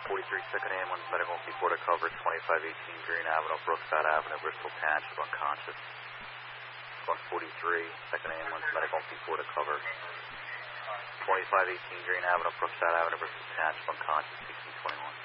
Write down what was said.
143 second ambulance, medical before to cover 2518 Green Avenue, Brookside Avenue, Bristol Township, unconscious. 143 second ambulance, medical before to cover 2518 Green Avenue, Brookside Avenue, Bristol Township, unconscious, 1621.